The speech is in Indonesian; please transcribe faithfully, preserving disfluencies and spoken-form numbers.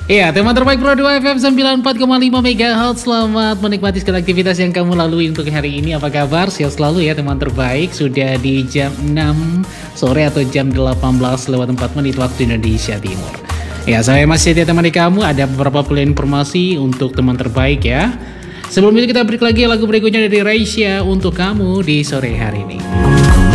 Iya, teman terbaik Pro dua F M sembilan puluh empat koma lima MHz. Selamat menikmati segala aktivitas yang kamu lalui untuk hari ini. Apa kabar? Sehat selalu ya teman terbaik. Sudah di jam enam sore atau jam delapan belas lewat empat menit waktu Indonesia Timur. Ya, saya masih setia temani kamu. Ada beberapa pilihan informasi untuk teman terbaik ya. Sebelum itu kita break lagi lagu berikutnya dari Raisya untuk kamu di sore hari ini.